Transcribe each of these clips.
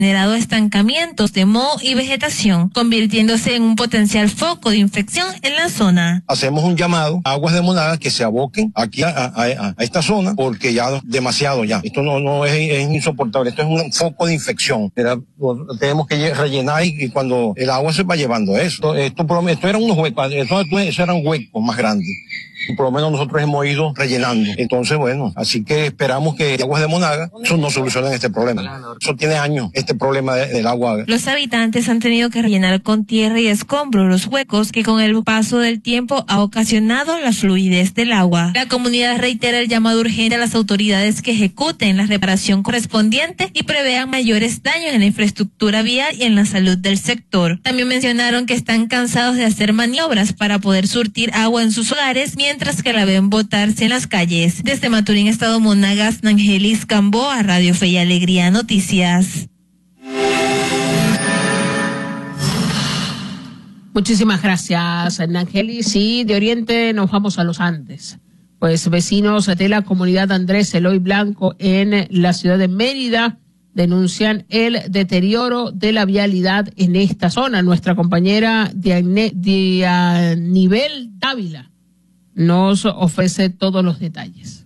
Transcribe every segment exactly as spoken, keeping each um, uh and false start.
generado estancamientos de moho y vegetación, convirtiéndose en un potencial foco de infección en la zona. Hacemos un llamado a Aguas de Monagas que se aboquen aquí a, a, a, a esta zona, porque ya demasiado ya. Esto no, no es, es insoportable, esto es un foco de infección. Era, lo, tenemos que rellenar y, y cuando el agua se va llevando eso. Esto, esto, esto eran unos huecos, eso, eso eran huecos más grandes. Y por lo menos nosotros hemos ido rellenando. Entonces, bueno, así que esperamos que Aguas de Monagas eso no solucionen este problema. Eso tiene años, este problema de, del agua. Los habitantes han tenido que rellenar con tierra y escombros los huecos que con el paso del tiempo ha ocasionado la fluidez del agua. La comunidad reitera el llamado urgente a las autoridades que ejecuten la reparación correspondiente y prevean mayores daños en la infraestructura vial y en la salud del sector. También mencionaron que están cansados de hacer maniobras para poder surtir agua en sus hogares, mientras que la ven botarse en las calles. Desde Maturín, Estado Monagas, Nangelis Gamboa, Radio Fe y Alegría Noticias. Muchísimas gracias, Nangelis. Y de Oriente nos vamos a los Andes. Pues vecinos de la comunidad Andrés Eloy Blanco en la ciudad de Mérida denuncian el deterioro de la vialidad en esta zona. Nuestra compañera Diane, Dianibel Dávila nos ofrece todos los detalles.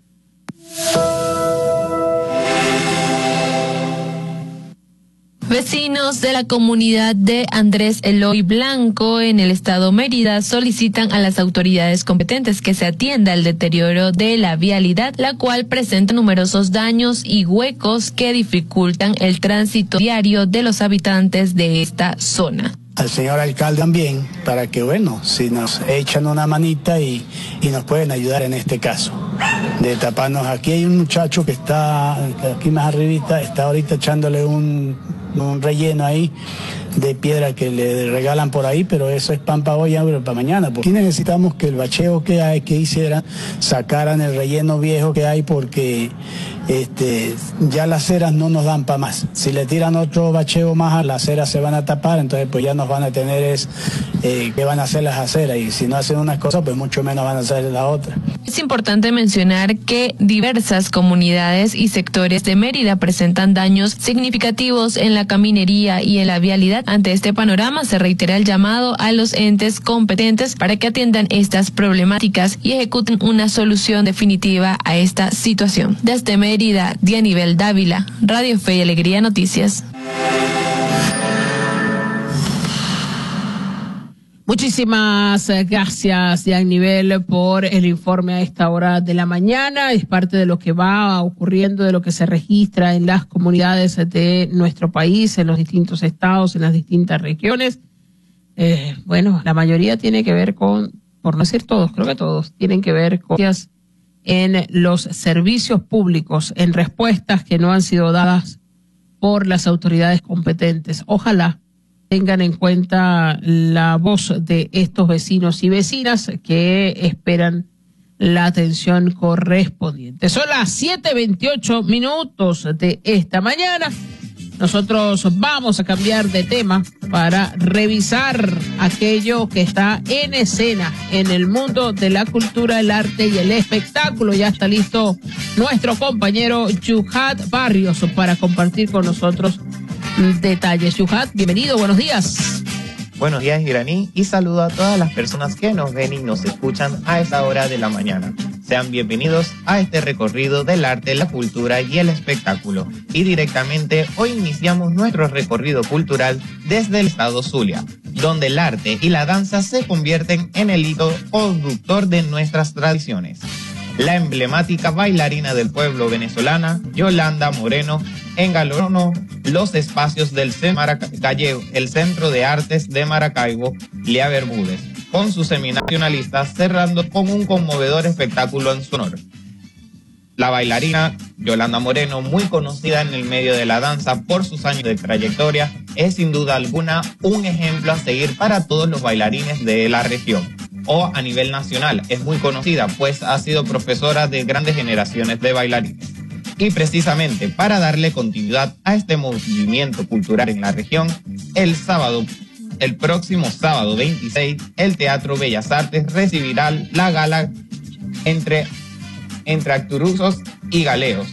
Vecinos de la comunidad de Andrés Eloy Blanco en el estado Mérida solicitan a las autoridades competentes que se atienda el deterioro de la vialidad, la cual presenta numerosos daños y huecos que dificultan el tránsito diario de los habitantes de esta zona. Al señor alcalde también, para que, bueno, si nos echan una manita y, y nos pueden ayudar en este caso, de taparnos. Aquí hay un muchacho que está, aquí más arribita, está ahorita echándole un, un relleno ahí de piedra que le regalan por ahí, pero eso es pan para hoy, hambre para mañana. Aquí necesitamos que el bacheo que hay, que hicieran, sacaran el relleno viejo que hay, porque este, ya las ceras no nos dan para más. Si le tiran otro bacheo más, las ceras se van a tapar, entonces pues ya nos van a tener es, eh, que van a hacer las aceras, y si no hacen unas cosas, pues mucho menos van a hacer las otras. Es importante mencionar que diversas comunidades y sectores de Mérida presentan daños significativos en la caminería y en la vialidad. Ante este panorama, se reitera el llamado a los entes competentes para que atiendan estas problemáticas y ejecuten una solución definitiva a esta situación. Desde Mérida, Dianibel Dávila, Radio Fe y Alegría Noticias. Muchísimas gracias, Dianibel, por el informe a esta hora de la mañana. Es parte de lo que va ocurriendo, de lo que se registra en las comunidades de nuestro país, en los distintos estados, en las distintas regiones. Eh, bueno, la mayoría tiene que ver con, por no decir todos, creo que todos, tienen que ver con en los servicios públicos, en respuestas que no han sido dadas por las autoridades competentes. Ojalá tengan en cuenta la voz de estos vecinos y vecinas que esperan la atención correspondiente. Son las siete veintiocho minutos de esta mañana. Nosotros vamos a cambiar de tema para revisar aquello que está en escena en el mundo de la cultura, el arte y el espectáculo. Ya está listo nuestro compañero Yuhat Barrios para compartir con nosotros detalles. Yuhat, bienvenido, buenos días. Buenos días, Iraní, y saludo a todas las personas que nos ven y nos escuchan a esta hora de la mañana. Sean bienvenidos a este recorrido del arte, la cultura y el espectáculo. Y directamente hoy iniciamos nuestro recorrido cultural desde el estado Zulia, donde el arte y la danza se convierten en el hilo conductor de nuestras tradiciones. La emblemática bailarina del pueblo venezolana, Yolanda Moreno, engalonó los espacios del Maracaibo, el Centro de Artes de Maracaibo, Lea Bermúdez, con sus seminarios, cerrando con un conmovedor espectáculo en su honor. La bailarina Yolanda Moreno, muy conocida en el medio de la danza por sus años de trayectoria, es sin duda alguna un ejemplo a seguir para todos los bailarines de la región. O a nivel nacional, es muy conocida, pues ha sido profesora de grandes generaciones de bailarines. Y precisamente para darle continuidad a este movimiento cultural en la región, el sábado, el próximo sábado veintiséis, el Teatro Bellas Artes recibirá la gala entre, entre Acturuzos y Galeos,